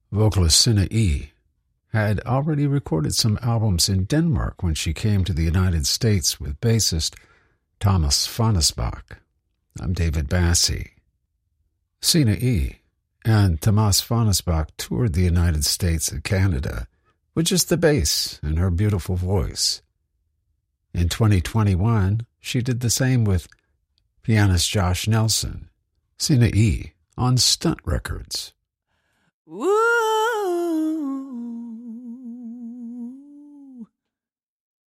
Vocalist Sina E had already recorded some albums in Denmark when she came to the United States with bassist Thomas Fonnesbach. I'm David Bassi. Sina E and Thomas Fonnesbach toured the United States and Canada with just the bass and her beautiful voice. In 2021, she did the same with pianist Josh Nelson, Sina E on Stunt Records. Woo!